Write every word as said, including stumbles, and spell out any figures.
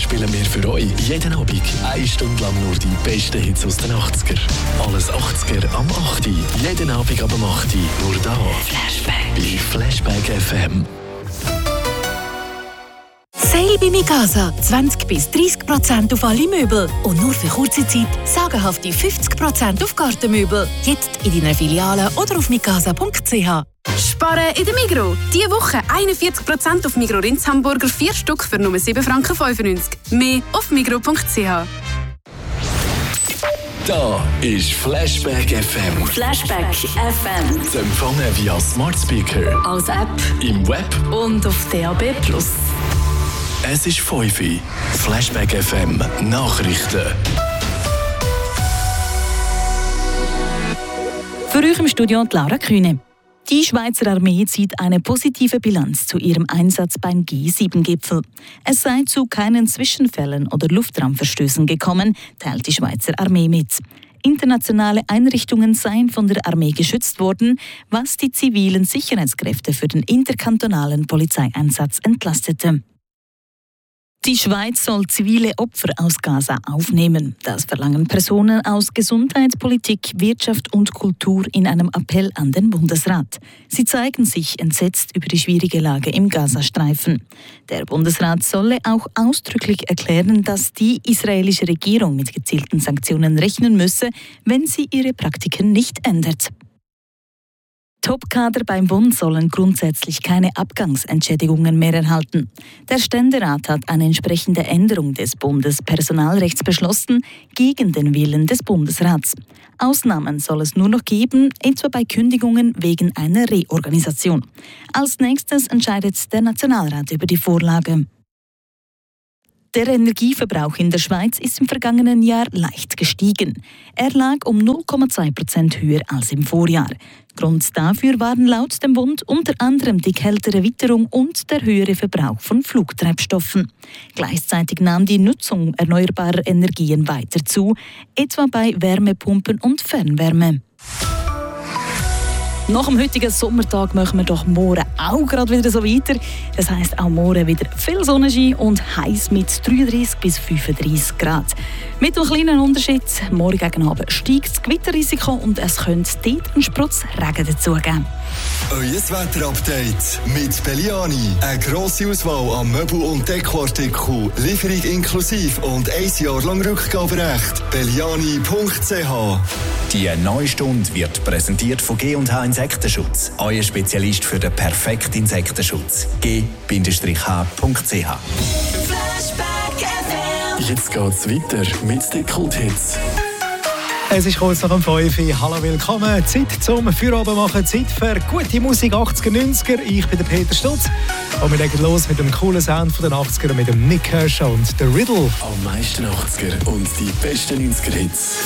spielen wir für euch jeden Abend eine Stunde lang nur die besten Hits aus den achtziger. Alles achtziger am acht. Jeden Abend ab acht. Nur da. Flashback. Bei Flashback F M. Sale bei Mikasa. zwanzig bis dreissig Prozent auf alle Möbel. Und nur für kurze Zeit sagenhafte fünfzig Prozent auf Gartenmöbel. Jetzt in deiner Filiale oder auf mikasa punkt c h. Sparen in der Migros. Diese Woche einundvierzig Prozent auf Migros Rinds Hamburger, vier Stück für nur sieben Franken fünfundneunzig. Mehr auf migros punkt c h. Da ist Flashback F M. Flashback F M. Zu empfangen via Smart Speaker, als App im Web und auf D A B plus. Es ist fünf Uhr. Flashback F M Nachrichten. Für euch im Studio Lara Kühne. Die Schweizer Armee zieht eine positive Bilanz zu ihrem Einsatz beim G sieben Gipfel. Es sei zu keinen Zwischenfällen oder Luftraumverstößen gekommen, teilt die Schweizer Armee mit. Internationale Einrichtungen seien von der Armee geschützt worden, was die zivilen Sicherheitskräfte für den interkantonalen Polizeieinsatz entlastete. Die Schweiz soll zivile Opfer aus Gaza aufnehmen. Das verlangen Personen aus Gesundheit, Politik, Wirtschaft und Kultur in einem Appell an den Bundesrat. Sie zeigen sich entsetzt über die schwierige Lage im Gazastreifen. Der Bundesrat solle auch ausdrücklich erklären, dass die israelische Regierung mit gezielten Sanktionen rechnen müsse, wenn sie ihre Praktiken nicht ändert. Topkader beim Bund sollen grundsätzlich keine Abgangsentschädigungen mehr erhalten. Der Ständerat hat eine entsprechende Änderung des Bundespersonalrechts beschlossen, gegen den Willen des Bundesrats. Ausnahmen soll es nur noch geben, etwa bei Kündigungen wegen einer Reorganisation. Als nächstes entscheidet der Nationalrat über die Vorlage. Der Energieverbrauch in der Schweiz ist im vergangenen Jahr leicht gestiegen. Er lag um null Komma zwei Prozent höher als im Vorjahr. Grund dafür waren laut dem Bund unter anderem die kältere Witterung und der höhere Verbrauch von Flugtreibstoffen. Gleichzeitig nahm die Nutzung erneuerbarer Energien weiter zu, etwa bei Wärmepumpen und Fernwärme. Nach dem heutigen Sommertag machen wir doch morgen auch gerade wieder so weiter. Das heisst auch morgen wieder viel Sonnenschein und heiß mit dreiunddreissig bis fünfunddreissig Grad. Mit einem kleinen Unterschied, morgen gegen Abend steigt das Gewitterrisiko und es könnte dort einen Sprutz Regen dazugeben. Euer Wetterupdate mit Belliani. Eine grosse Auswahl an Möbel- und Dekoartikeln, Lieferung inklusive und ein Jahr lang Rückgaberecht. Belliani punkt c h. Die neue Stunde wird präsentiert von G und H Insektenschutz. Euer Spezialist für den perfekten Insektenschutz. G H punkt c h. Jetzt geht's weiter mit den Kulthits. Es ist kurz nach dem fünf Uhr. Hallo, willkommen. Zeit zum Feierabend machen. Zeit für gute Musik achtziger, neunziger. Ich bin der Peter Stutz. Und wir legen los mit dem coolen Sound von den achtziger mit dem Nick Kershaw und The Riddle. Am meisten achtziger und die besten neunziger Hits.